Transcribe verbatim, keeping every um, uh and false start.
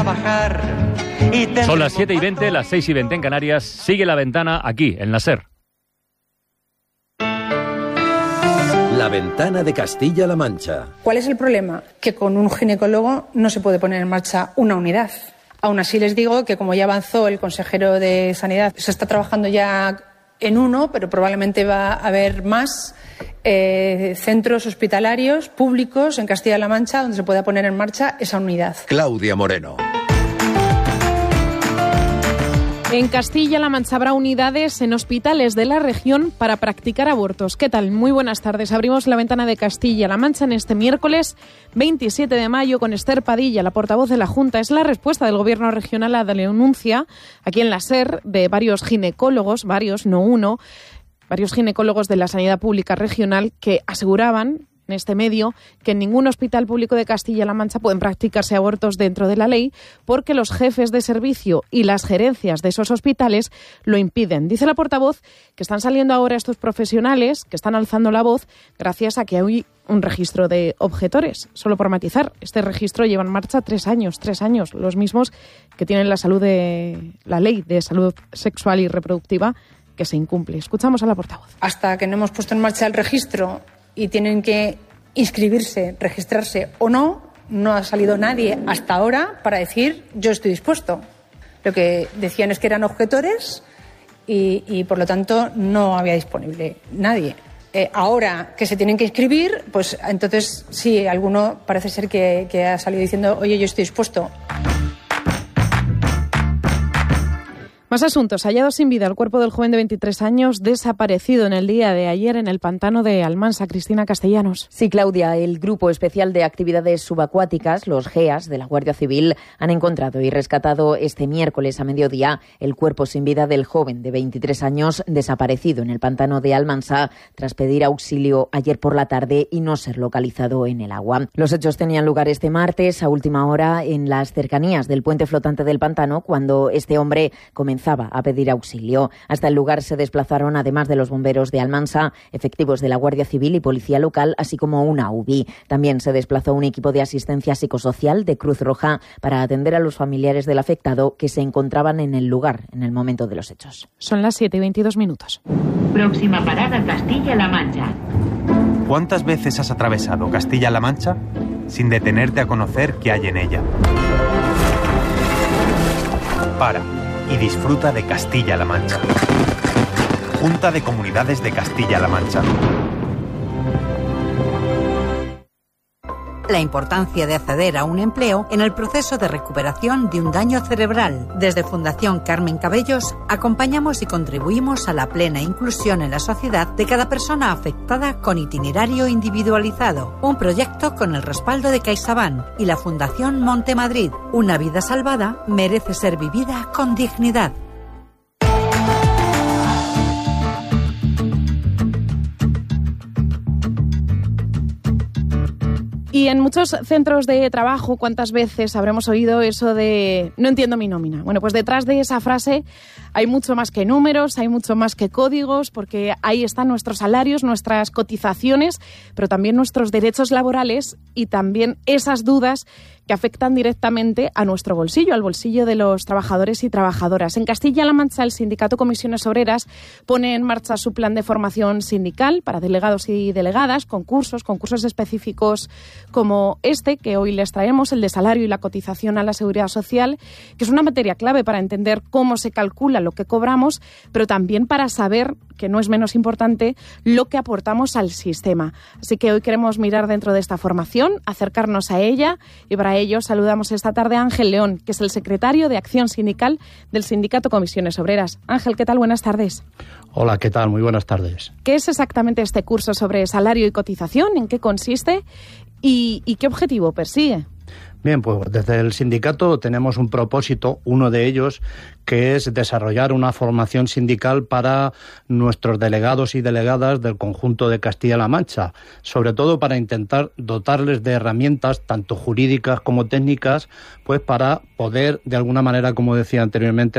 Son las siete y veinte, las seis y veinte en Canarias. Sigue La Ventana aquí, en la SER. La Ventana de Castilla-La Mancha. ¿Cuál es el problema? Que con un ginecólogo no se puede poner en marcha una unidad. Aún así les digo que, como ya avanzó el consejero de Sanidad, se está trabajando ya en uno, pero probablemente va a haber más eh, centros hospitalarios públicos en Castilla-La Mancha donde se pueda poner en marcha esa unidad. Claudia Moreno. En Castilla-La Mancha habrá unidades en hospitales de la región para practicar abortos. ¿Qué tal? Muy buenas tardes. Abrimos La Ventana de Castilla-La Mancha en este miércoles veintisiete de mayo con Esther Padilla, la portavoz de la Junta. Es la respuesta del Gobierno regional a la denuncia aquí en la SER de varios ginecólogos, varios, no uno, varios ginecólogos de la sanidad pública regional que aseguraban en este medio que en ningún hospital público de Castilla-La Mancha pueden practicarse abortos dentro de la ley porque los jefes de servicio y las gerencias de esos hospitales lo impiden. Dice la portavoz que están saliendo ahora estos profesionales, que están alzando la voz gracias a que hay un registro de objetores. Solo por matizar, este registro lleva en marcha tres años, tres años, los mismos que tienen la salud de la ley de salud sexual y reproductiva que se incumple. Escuchamos a la portavoz. Hasta que no hemos puesto en marcha el registro y tienen que inscribirse, registrarse o no, no ha salido nadie hasta ahora para decir yo estoy dispuesto. Lo que decían es que eran objetores y, y por lo tanto no había disponible nadie. Eh, ahora que se tienen que inscribir, pues entonces sí, alguno parece ser que, que ha salido diciendo oye, yo estoy dispuesto. Más asuntos. Hallado sin vida el cuerpo del joven de veintitrés años desaparecido en el día de ayer en el pantano de Almansa. Cristina Castellanos. Sí, Claudia, el Grupo Especial de Actividades Subacuáticas, los G E A S de la Guardia Civil, han encontrado y rescatado este miércoles a mediodía el cuerpo sin vida del joven de veintitrés años desaparecido en el pantano de Almansa tras pedir auxilio ayer por la tarde y no ser localizado en el agua. Los hechos tenían lugar este martes a última hora en las cercanías del puente flotante del pantano cuando este hombre comenzó a pedir auxilio. Hasta el lugar se desplazaron, además de los bomberos de Almansa, efectivos de la Guardia Civil y Policía Local, así como una U B I. También se desplazó un equipo de asistencia psicosocial de Cruz Roja para atender a los familiares del afectado que se encontraban en el lugar en el momento de los hechos. Son las siete y veintidós minutos. Próxima parada, Castilla-La Mancha. ¿Cuántas veces has atravesado Castilla-La Mancha sin detenerte a conocer qué hay en ella? Para y disfruta de Castilla-La Mancha. Junta de Comunidades de Castilla-La Mancha. La importancia de acceder a un empleo en el proceso de recuperación de un daño cerebral. Desde Fundación Carmen Cabellos acompañamos y contribuimos a la plena inclusión en la sociedad de cada persona afectada con itinerario individualizado. Un proyecto con el respaldo de CaixaBank y la Fundación Montemadrid. Una vida salvada merece ser vivida con dignidad. Y en muchos centros de trabajo, ¿cuántas veces habremos oído eso de no entiendo mi nómina? Bueno, pues detrás de esa frase hay mucho más que números, hay mucho más que códigos, porque ahí están nuestros salarios, nuestras cotizaciones, pero también nuestros derechos laborales y también esas dudas que afectan directamente a nuestro bolsillo, al bolsillo de los trabajadores y trabajadoras. En Castilla-La Mancha, el sindicato Comisiones Obreras pone en marcha su plan de formación sindical para delegados y delegadas, concursos, concursos específicos como este que hoy les traemos, el de salario y la cotización a la Seguridad Social, que es una materia clave para entender cómo se calcula lo que cobramos, pero también para saber, que no es menos importante, lo que aportamos al sistema. Así que hoy queremos mirar dentro de esta formación, acercarnos a ella, y para ello saludamos esta tarde a Ángel León, que es el secretario de Acción Sindical del Sindicato Comisiones Obreras. Ángel, ¿qué tal? Buenas tardes. Hola, ¿qué tal? Muy buenas tardes. ¿Qué es exactamente este curso sobre salario y cotización? ¿En qué consiste? ¿Y, y qué objetivo persigue? Bien, pues desde el sindicato tenemos un propósito, uno de ellos, que es desarrollar una formación sindical para nuestros delegados y delegadas del conjunto de Castilla-La Mancha, sobre todo para intentar dotarles de herramientas, tanto jurídicas como técnicas, pues para poder, de alguna manera, como decía anteriormente,